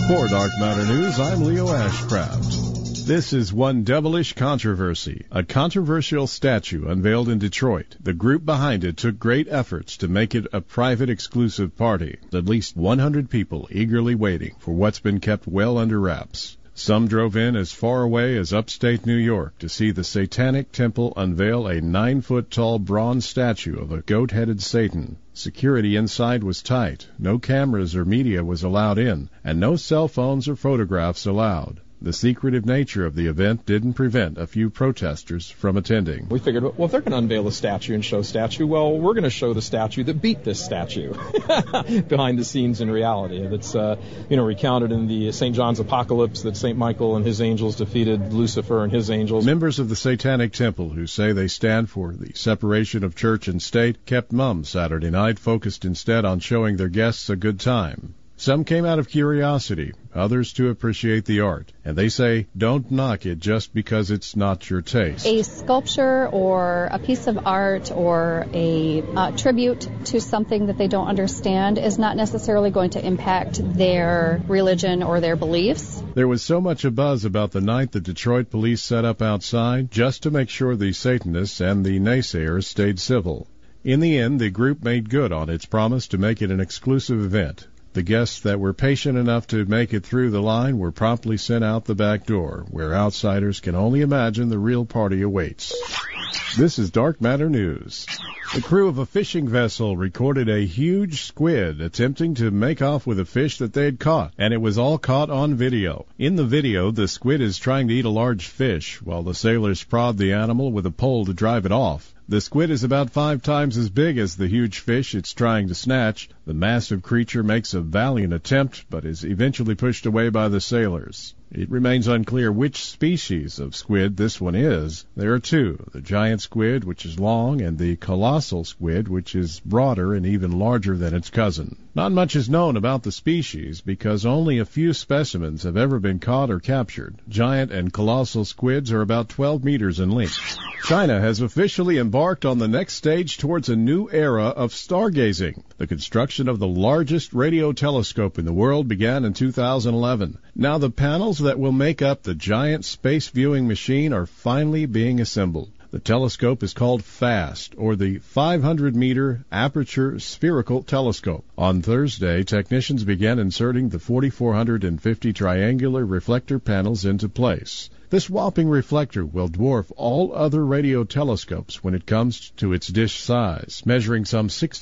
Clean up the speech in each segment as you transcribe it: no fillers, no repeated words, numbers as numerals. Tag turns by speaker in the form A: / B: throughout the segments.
A: For Dark Matter News, I'm Leo Ashcraft. This is one devilish controversy, a controversial statue unveiled in Detroit. The group behind it took great efforts to make it a private exclusive party. At least 100 people eagerly waiting for what's been kept well under wraps. Some drove in as far away as upstate New York to see the Satanic Temple unveil a 9-foot-tall bronze statue of a goat-headed Satan. Security inside was tight. No cameras or media was allowed in, and no cell phones or photographs allowed. The secretive nature of the event didn't prevent a few protesters from attending.
B: We figured, well, if they're going to unveil a statue and show a statue, well, we're going to show the statue that beat this statue behind the scenes in reality. That's, recounted in the St. John's Apocalypse that St. Michael and his angels defeated Lucifer and his angels.
A: Members of the Satanic Temple, who say they stand for the separation of church and state, kept mum Saturday night, focused instead on showing their guests a good time. Some came out of curiosity, others to appreciate the art. And they say, don't knock it just because it's not your taste.
C: A sculpture or a piece of art or a tribute to something that they don't understand is not necessarily going to impact their religion or their beliefs.
A: There was so much a buzz about the night the Detroit police set up outside just to make sure the Satanists and the naysayers stayed civil. In the end, the group made good on its promise to make it an exclusive event. The guests that were patient enough to make it through the line were promptly sent out the back door, where outsiders can only imagine the real party awaits. This is Dark Matter News. The crew of a fishing vessel recorded a huge squid attempting to make off with a fish that they had caught, and it was all caught on video. In the video, the squid is trying to eat a large fish, while the sailors prod the animal with a pole to drive it off. The squid is about 5 times as big as the huge fish it's trying to snatch. The massive creature makes a valiant attempt, but is eventually pushed away by the sailors. It remains unclear which species of squid this one is. There are two, the giant squid, which is long, and the colossal squid, which is broader and even larger than its cousin. Not much is known about the species because only a few specimens have ever been caught or captured. Giant and colossal squids are about 12 meters in length. China has officially embarked on the next stage towards a new era of stargazing. The construction of the largest radio telescope in the world began in 2011. Now the panels that will make up the giant space viewing machine are finally being assembled. The telescope is called FAST, or the 500-meter Aperture Spherical Telescope. On Thursday, technicians began inserting the 4,450 triangular reflector panels into place. This whopping reflector will dwarf all other radio telescopes when it comes to its dish size, measuring some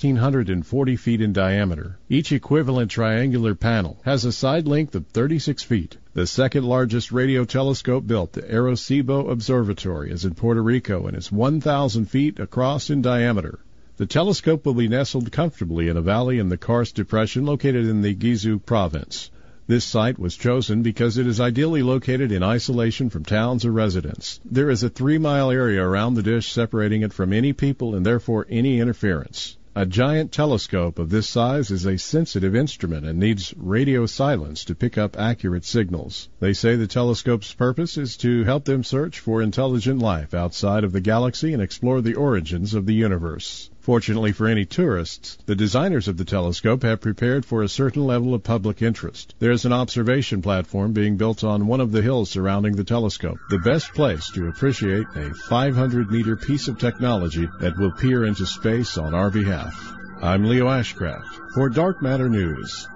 A: 1,640 feet in diameter. Each equivalent triangular panel has a side length of 36 feet. The second largest radio telescope built, the Arecibo Observatory, is in Puerto Rico and is 1,000 feet across in diameter. The telescope will be nestled comfortably in a valley in the Karst Depression located in the Guizhou province. This site was chosen because it is ideally located in isolation from towns or residents. There is a 3-mile area around the dish separating it from any people and therefore any interference. A giant telescope of this size is a sensitive instrument and needs radio silence to pick up accurate signals. They say the telescope's purpose is to help them search for intelligent life outside of the galaxy and explore the origins of the universe. Fortunately for any tourists, the designers of the telescope have prepared for a certain level of public interest. There is an observation platform being built on one of the hills surrounding the telescope, the best place to appreciate a 500-meter piece of technology that will peer into space on our behalf. I'm Leo Ashcraft for Dark Matter News.